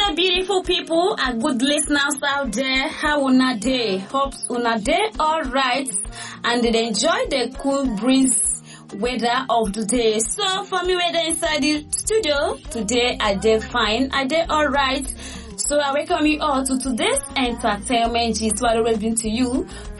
my beautiful people and good listeners out there. How una day? Hope una day alright and did enjoy the cool breeze weather of the day. So for me, weather inside the studio today, I did fine. I did alright. So I welcome you all to today's entertainment gist. What always been to you